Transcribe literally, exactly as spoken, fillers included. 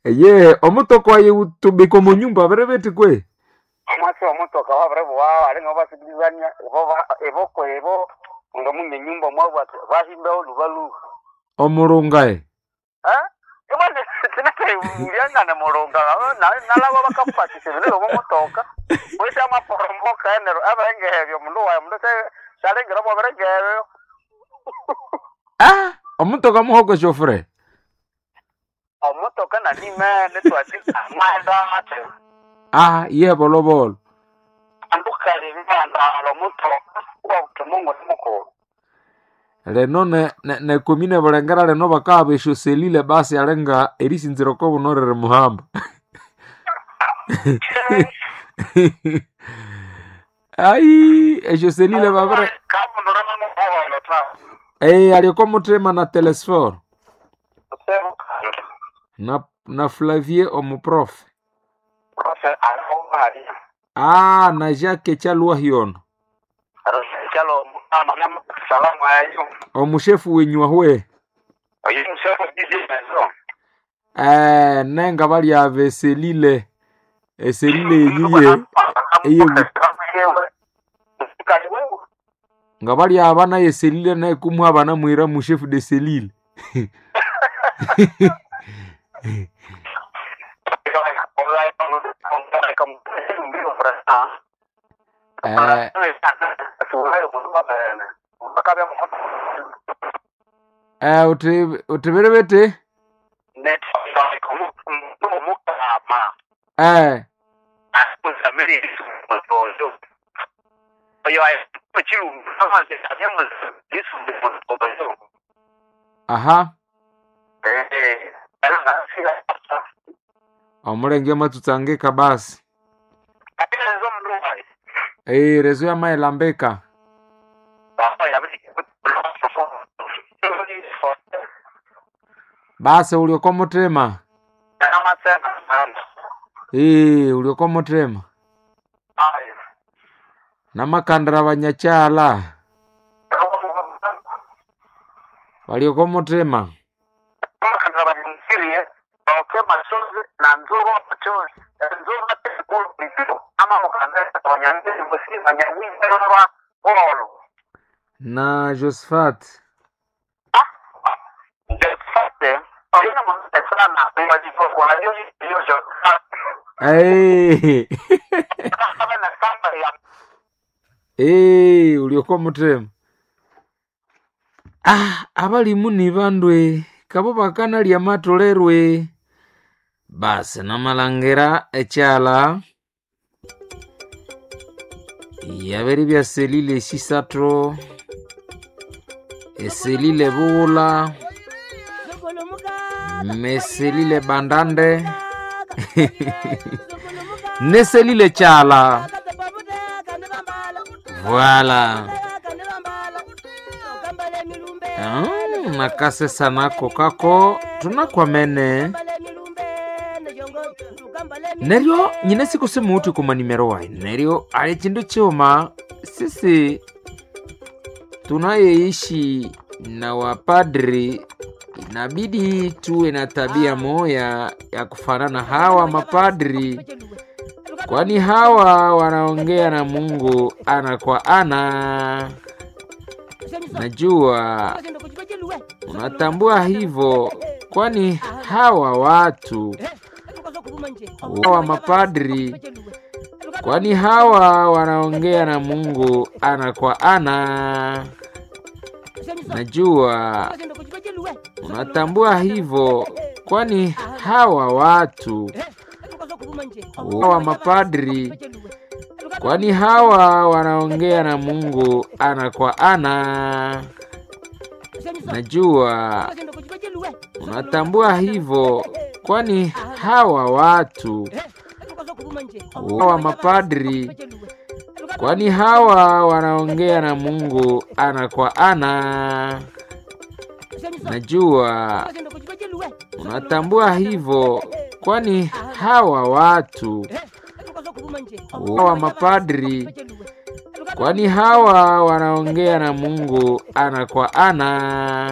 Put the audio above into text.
Ye omutoko aye utubiko mu nyumba berebeti kwe. Amase omutoka wabrevo wao alinga basikilizanya ebo eboko ebo ngo munye nyumba mwabwa bahimba olubalu. Omurungae. Ha? Ebone sinake ulianga na moronga na nalaba bakapati sebele omutoka. Wese amaporomoka enero abenge hebyo mundu wa mundu se salengera bo berenge. Ah, omutoka muhoko shofre. Omutoka na nime netwati amanda mate. Ah, ye bolo bolo. Andukale nganda lo mutoka kwa tumungo muko. Leno ne ne, ne komine bolengera leno bakabe shoselile basi alenga erisinziro ko bunorere muhamba. Ai, e shoselile babere. Kama ndorama mo lo tra. Eh, aliko mutrema na telesfor. Na na Flavie omu prof. Prof alomari. Ah, na Jacques Chalwa hion. Chalo mama salamu ayo. Omu chefu wenywa hwe. Oyi msefo dizi mezo. Eh, nenga bali ave selile. E selile yiye. Eye nga bali abana ye selile na kumu abana mwira mu chef de selile. Eh, eh, uti utiberebete? Net como como mukama. Eh. Musamiri mutozo. Oyo ay pachiru kama se anyama disu mutozo. Aha. Eh, ala sila. Omurenge matutsange kabasi. Apena zo mloi. Eh, rezo ya mai lambeka. Baba ya bisi. Base ulioko mutrema. Kama sema sana. Eh, ulioko mutrema. Ai. Na makandara banyachala. Walioko mutrema. Kama kana banyisiri eh. Okay, machozi na nzuru machozi. Nzuru atekulu ndio. Ama mukanda tonyanje musi banyanyi ndarwa olo. Na Josephat. Ah. Josephat. Ona mwana sana kwa jipo kwa hiyo hiyo Josephat. Eh. Kama na kamba ya. Eh, ulioko mutrema. Ah, abali muni bandwe. Kabo bakana lya matolerwe. Basi na malangera echala. Yaberi bya selile shisatro. Eselile bula. Meselile bandande. Neselile chala. Voilà. Ah, nakase sanako kako tunakwamene. Neryo nyine siku simuti kuma nimero wai. Neryo ali chindu choma sisi tunayeishi na wapadri inabidi tuwe na tabia moya ya kufanana hawa mapadri, kwani hawa wanaongea na Mungu ana kwa ana. Najua unatambua hivyo, kwani hawa watu hawa mapadri, kwani hawa wanaongea na Mungu ana kwa ana. Najua unatambua hivyo, kwani hawa watu hawa mapadri, kwani hawa wanaongea na Mungu ana kwa ana. Najua unatambua hivyo, kwani hawa watu hawa mapadri, kwani hawa wanaongea na Mungu ana kwa ana. Najua unatambua hivyo, kwani hawa watu hawa mapadri, kwani hawa wanaongea na Mungu ana kwa ana.